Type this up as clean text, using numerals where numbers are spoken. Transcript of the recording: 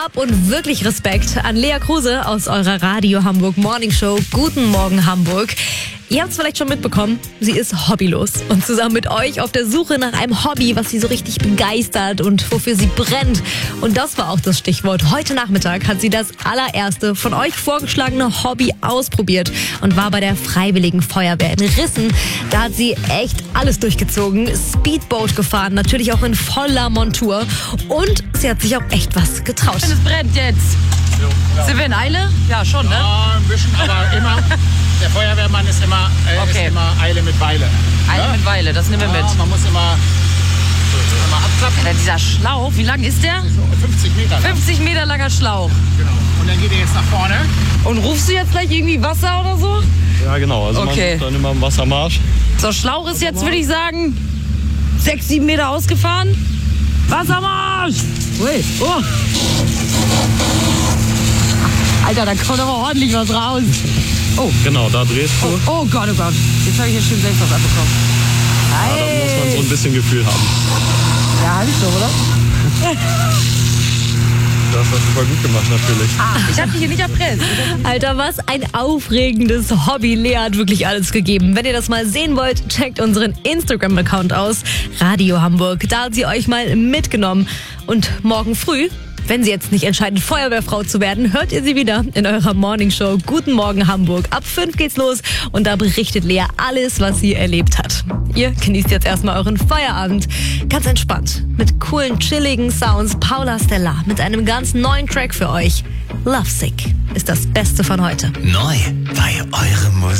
ab und wirklich Respekt an Lea Kruse aus eurer Radio Hamburg Morning Show. Guten Morgen, Hamburg. Ihr habt es vielleicht schon mitbekommen, sie ist hobbylos und zusammen mit euch auf der Suche nach einem Hobby, was sie so richtig begeistert und wofür sie brennt. Und das war auch das Stichwort. Heute Nachmittag hat sie das allererste von euch vorgeschlagene Hobby ausprobiert und war bei der Freiwilligen Feuerwehr in Rissen. Da hat sie echt alles durchgezogen, Speedboat gefahren, natürlich auch in voller Montur und sie hat sich auch echt was getraut. Es brennt jetzt. Ja. Sind wir in Eile? Ja, schon, ne? Ja, ein bisschen, aber immer. Der Feuerwehrmann ist immer, ist immer Eile mit Weile. Eile mit Weile, das nehmen wir mit. Man muss immer abklappen. Ja, dieser Schlauch, wie lang ist der? So 50 Meter lang. 50 Meter langer Schlauch. Genau. Und dann geht er jetzt nach vorne. Und rufst du jetzt gleich irgendwie Wasser oder so? Ja, genau. Also man ist dann immer im Wassermarsch. So, Schlauch ist jetzt, würde ich sagen, 6, 7 Meter ausgefahren. Wassermarsch! Ui. Oh. Alter, da kommt aber ordentlich was raus. Oh. Genau, da drehst du. Oh Gott, oh Gott. Jetzt habe ich hier schön selbst was abbekommen. Ja, da muss man so ein bisschen Gefühl haben. Ja, hab ich so, oder? Das hast du voll gut gemacht, natürlich. Ich hab dich hier nicht erpresst. Alter, was ein aufregendes Hobby. Lea hat wirklich alles gegeben. Wenn ihr das mal sehen wollt, checkt unseren Instagram-Account aus. Radio Hamburg. Da hat sie euch mal mitgenommen. Und morgen früh, wenn sie jetzt nicht entscheidet, Feuerwehrfrau zu werden, hört ihr sie wieder in eurer Morningshow. Guten Morgen, Hamburg. Ab 5 geht's los und da berichtet Lea alles, was sie erlebt hat. Ihr genießt jetzt erstmal euren Feierabend. Ganz entspannt. Mit coolen, chilligen Sounds. Paula Stella mit einem ganz neuen Track für euch. Lovesick ist das Beste von heute. Neu bei eurem Musik.